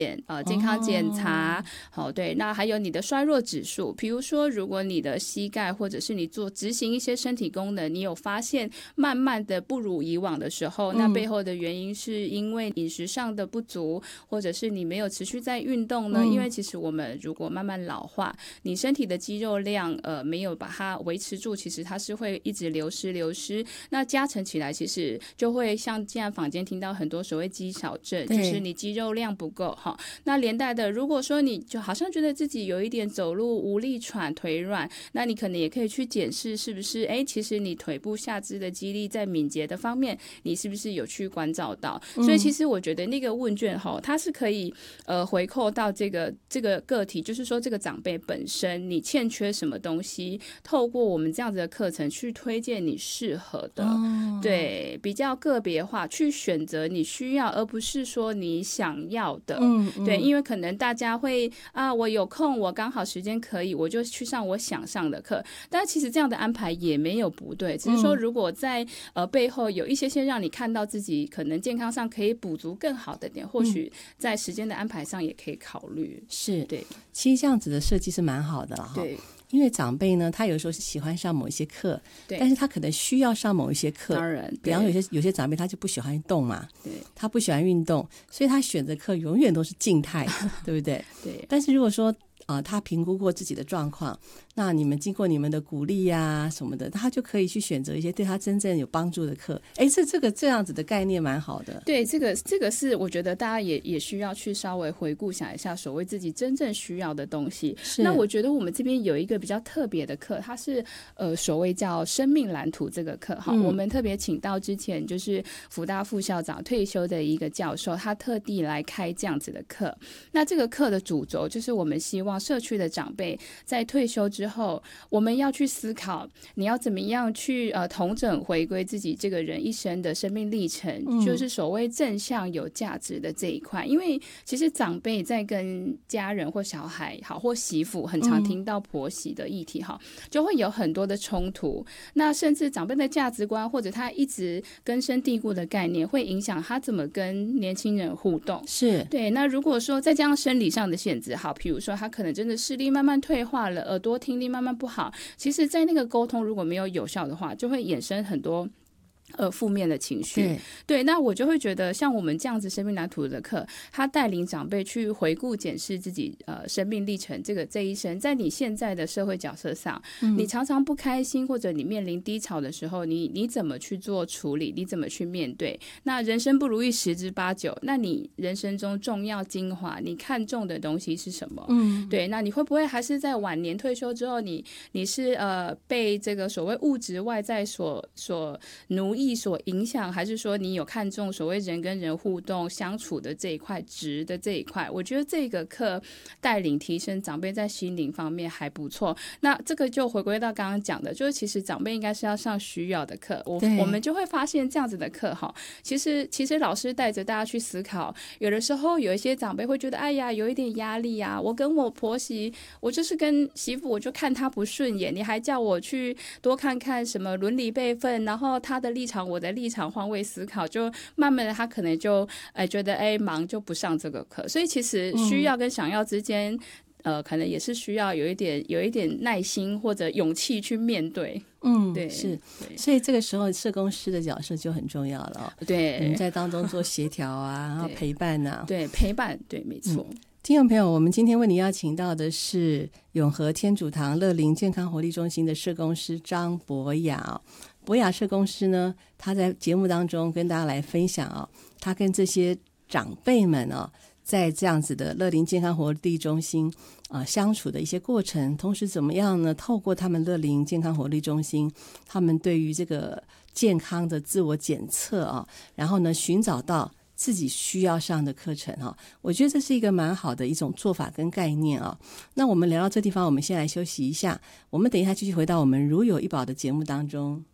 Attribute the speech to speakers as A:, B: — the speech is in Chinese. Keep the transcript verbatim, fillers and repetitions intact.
A: 呃健康检查，好、哦，对，那还有你的衰弱指数，比如说如果你的膝盖或者是你做执行一些身体功能，你有发现慢慢的不如以往的时候，嗯、那背后的原因是因为饮食上的不足，或者是你没有持续在运动呢？嗯、因为其实我们如果慢慢老化，你身体的肌肉量呃没有把它维持住，其实它是会一直流失流失，那加成起来其实就会像现在坊间听到很多所谓肌少症，就是你肌肉量不够哈。那连带的，如果说你就好像觉得自己有一点走路无力喘、腿软，那你可能也可以去检视是不是，哎，其实你腿部下肢的肌力在敏捷的方面，你是不是有去关照到？嗯、所以其实我觉得那个问卷哈，它是可以呃回扣到这个这个个体，就是说这个长辈本身你欠缺什么东西，透过我们这样子的课程去推荐你适合的，哦、对，比较个别化去选择你需要，而不是说你想要的，嗯嗯、对，因为可能大家会啊，我有空，我刚好时间可以，我就去上我想上的课。但其实这样的安排也没有不对，只是说如果在、嗯、呃背后有一些些让你看到自己可能健康上可以补足更好的点，或许在时间的安排上也可以考虑。
B: 是，
A: 对，
B: 其实这样子的设计是蛮好的了哈。
A: 对。
B: 因为长辈呢，他有时候是喜欢上某一些课，但是他可能需要上某一些课。
A: 当然，
B: 比方有些有些长辈他就不喜欢动嘛，
A: 对，
B: 他不喜欢运动，所以他选择课永远都是静态，对不对？
A: 对。
B: 但是如果说呃，他评估过自己的状况，那你们经过你们的鼓励呀、啊、什么的，他就可以去选择一些对他真正有帮助的课。哎，这这个这样子的概念蛮好的。
A: 对，这个这个是我觉得大家也也需要去稍微回顾想一下，所谓自己真正需要的东西。那我觉得我们这边有一个比较特别的课，它是呃所谓叫生命蓝图这个课哈、嗯，我们特别请到之前就是辅大副校长退休的一个教授，他特地来开这样子的课。那这个课的主轴就是我们希望社区的长辈在退休之后，我们要去思考你要怎么样去呃统整回归自己这个人一生的生命历程、嗯、就是所谓正向有价值的这一块。因为其实长辈在跟家人或小孩好或媳妇很常听到婆媳的议题哈、嗯，就会有很多的冲突，那甚至长辈的价值观或者他一直根深蒂固的概念会影响他怎么跟年轻人互动。
B: 是，
A: 对，那如果说再加上生理上的限制，好，比如说他可能真的视力慢慢退化了，耳朵听力慢慢不好，其实在那个沟通如果没有有效的话，就会衍生很多呃，负面的情绪。 对, 对，那我就会觉得像我们这样子生命蓝图的课，他带领长辈去回顾检视自己呃生命历程，这个这一生在你现在的社会角色上、嗯、你常常不开心或者你面临低潮的时候，你你怎么去做处理，你怎么去面对。那人生不如意十之八九，那你人生中重要精华你看重的东西是什么？嗯，对，那你会不会还是在晚年退休之后，你你是呃被这个所谓物质外在所所奴役所影响，还是说你有看重所谓人跟人互动相处的这一块，值的这一块？我觉得这个课带领提升长辈在心灵方面还不错。那这个就回归到刚刚讲的，就是其实长辈应该是要上需要的课，我我们就会发现这样子的课哈，其实其实老师带着大家去思考，有的时候有一些长辈会觉得哎呀有一点压力啊，我跟我婆媳，我就是跟媳妇我就看她不顺眼，你还叫我去多看看什么伦理辈分，然后她的立场我的立场换位思考，就慢慢的他可能就哎觉得哎忙就不上这个课。所以其实需要跟想要之间、嗯、呃可能也是需要有一点有一点耐心或者勇气去面对。
B: 嗯，对，是，所以这个时候社工师的角色就很重要了、哦、
A: 对，
B: 我们在当中做协调啊，然后陪伴啊，
A: 对，陪伴，对，没错、嗯。
B: 听众朋友，我们今天为您邀请到的是永和天主堂乐龄健康活力中心的社工师张博雅。博雅社工师呢，他在节目当中跟大家来分享啊、哦，他跟这些长辈们啊、哦，在这样子的乐龄健康活力中心啊、呃、相处的一些过程，同时怎么样呢？透过他们乐龄健康活力中心，他们对于这个健康的自我检测啊，然后呢，寻找到自己需要上的课程啊，我觉得这是一个蛮好的一种做法跟概念啊。那我们聊到这地方，我们先来休息一下，我们等一下继续回到我们如有一宝的节目当中。